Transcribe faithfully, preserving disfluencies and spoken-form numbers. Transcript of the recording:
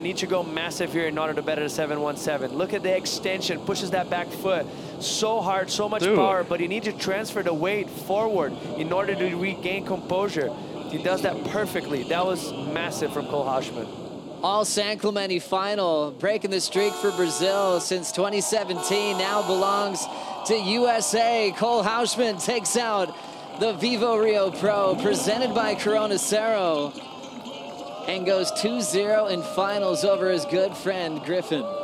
Need to go massive here in order to bet at a seven one seven. Look at the extension, pushes that back foot so hard, so much Dude. power, but you need to transfer the weight forward in order to regain composure. He does that perfectly. That was massive from Cole Hausman. All San Clemente final, breaking the streak for Brazil since twenty seventeen, now belongs to U S A. Cole Hausman takes out the Vivo Rio Pro, presented by Corona Cero, and goes two zero in finals over his good friend Griffin.